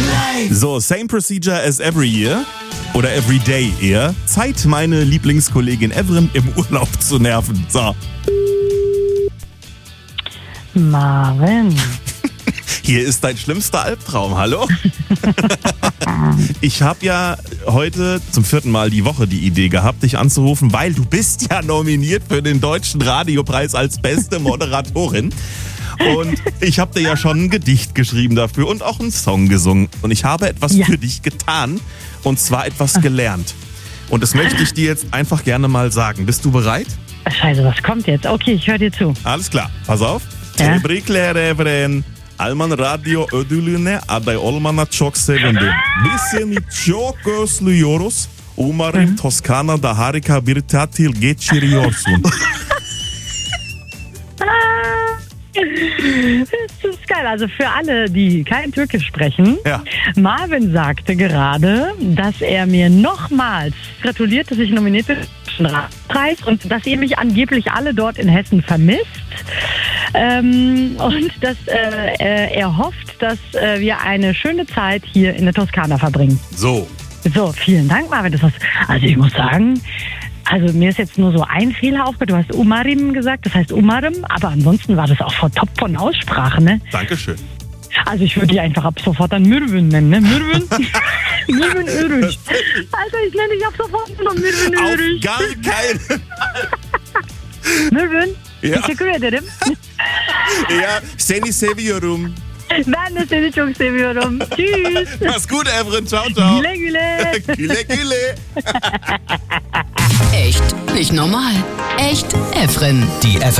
So, same procedure as every year. Oder every day eher. Zeit, meine Lieblingskollegin Evren im Urlaub zu nerven. So. Marvin. Hier ist dein schlimmster Albtraum. Hallo? Ich habe ja heute zum 4. Mal die Woche die Idee gehabt, dich anzurufen, weil du bist ja nominiert für den Deutschen Radiopreis als beste Moderatorin. Und ich habe dir ja schon ein Gedicht geschrieben dafür und auch einen Song gesungen. Und ich habe etwas für dich getan und zwar etwas gelernt. Und das möchte ich dir jetzt einfach gerne mal sagen. Bist du bereit? Scheiße, was kommt jetzt? Okay, ich höre dir zu. Alles klar, pass auf. Ja. Tebrikler Evren. Alman Radyo ödülüne aday olmana çok sevindim. Biz seni çok özlüyoruz. Umarım Toskana'da harika bir tatil geçiriyorsun. Das ist geil. Also für alle, die kein Türkisch sprechen. Ja. Marvin sagte gerade, dass er mir nochmals gratuliert, dass ich nominiert bin für den Radiopreis und dass ihr mich angeblich alle dort in Hessen vermisst. Und dass er hofft, dass wir eine schöne Zeit hier in der Toskana verbringen. So. So, vielen Dank, Marvin. Also ich muss sagen, also mir ist jetzt nur so ein Fehler aufgefallen. Du hast Umarim gesagt, das heißt Umarim, aber ansonsten war das auch top von Aussprache, ne? Dankeschön. Also ich würde die einfach ab sofort dann Mürvin nennen, ne? Mürvin? Mürvin Ürüş. Also ich nenne dich ab sofort nur noch Mürvin Ürüş. Auf gar keinen. Mürvin, Ja. teşekkür ederim. Ja, seni seviyorum. Ben de seni çok seviyorum. Tschüss. Mach's gut, Evren. Ciao, ciao. Güle güle. Güle, güle. Echt nicht normal. Echt Efren. Die